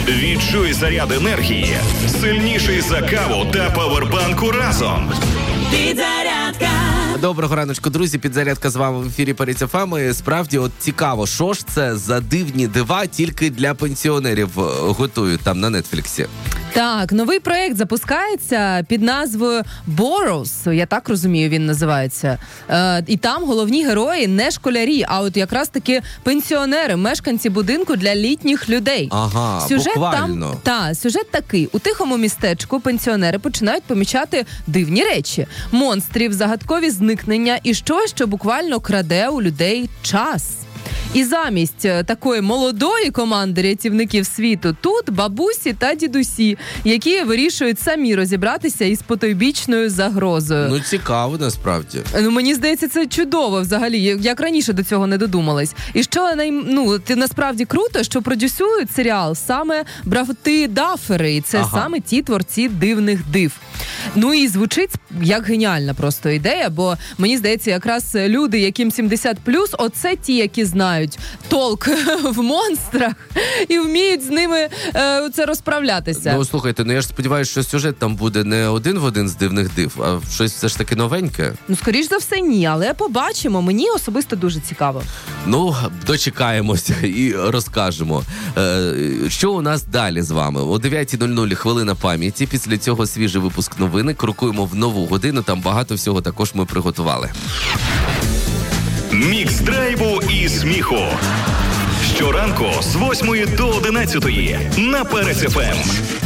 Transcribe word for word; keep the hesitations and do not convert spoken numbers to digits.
Відчуй заряд енергії, сильніший за каву та павербанку разом. Підзарядка. Доброго раночку, друзі. Підзарядка з вами в ефірі Паріс еф ем. Справді, от цікаво, що ж це за дивні дива тільки для пенсіонерів готують там на Нетфліксі. Так, новий проєкт запускається під назвою Borrows, я так розумію, він називається. Е, і там головні герої не школярі, а от якраз таки пенсіонери, мешканці будинку для літніх людей. Ага, сюжет буквально. Там, та, сюжет такий. У тихому містечку пенсіонери починають помічати дивні речі. Монстрів, загадкові зникнення і щось, що буквально краде у людей час. І замість такої молодої команди рятівників світу тут бабусі та дідусі, які вирішують самі розібратися із потойбічною загрозою. Ну, цікаво, насправді. Ну, мені здається, це чудово взагалі, як раніше до цього не додумались. І що, ну, ти насправді круто, що продюсують серіал саме брати Даффери, і це ага. саме ті творці дивних див. Ну і звучить як геніальна просто ідея, бо мені здається, якраз люди, яким сімдесят плюс, оце ті, які знають толк в монстрах і вміють з ними е, це розправлятися. Ну, слухайте, ну я ж сподіваюся, що сюжет там буде не один в один з дивних див, а щось все ж таки новеньке. Ну, скоріш за все, ні, але побачимо. Мені особисто дуже цікаво. Ну, дочекаємося і розкажемо. Е, що у нас далі з вами? О дев'ятій нуль нуль хвилина пам'яті. Після цього свіжий випуск новини. Крокуємо в нову годину. Там багато всього також ми приготували. Мікс драйву і сміху. Щоранку з восьмої до одинадцятої на Паріс еф ем.